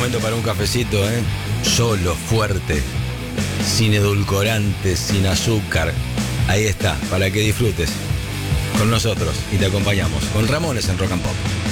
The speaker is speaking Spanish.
momento para un cafecito, ¿eh? Solo, fuerte, sin edulcorantes, sin azúcar. Ahí está, para que disfrutes con nosotros y te acompañamos con Ramones en Rock and Pop.